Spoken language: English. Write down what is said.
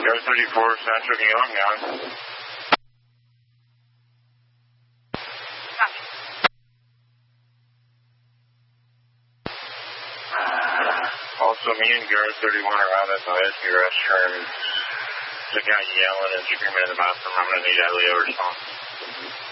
Go 34, Central, can you long down? Also, me and Garrett 31 are out at the Whiskey restroom. The guy yelling and screaming in the bathroom. I'm going to need LEO response.